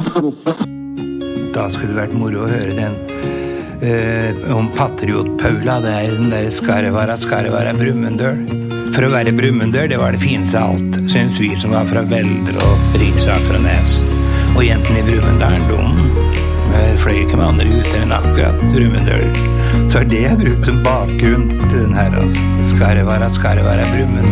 Da skulle det vært moro å høre den om Patriot-Paula, det den der Skarvara Brumunddøl. For å være Brumunddøl, det var det fineste av alt, synes vi som var fra Veldre og Riksaker og Nes. Og jentene i Brumunddølen, de fløy ikke med andre ute enn akkurat Brumunddøl. Så det jeg brukt som bakgrunn til den her, Skarvara Brumunddøl.